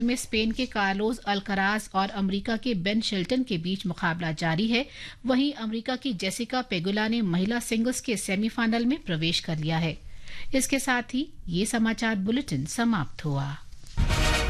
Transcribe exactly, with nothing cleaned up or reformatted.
में स्पेन के Carlos Alcaraz और अमेरिका के बेन शेल्टन के बीच मुकाबला जारी है। वहीं अमेरिका की जेसिका पेगुला ने महिला सिंगल्स के सेमीफाइनल में प्रवेश कर लिया है। इसके साथ ही ये समाचार बुलेटिन समाप्त हुआ।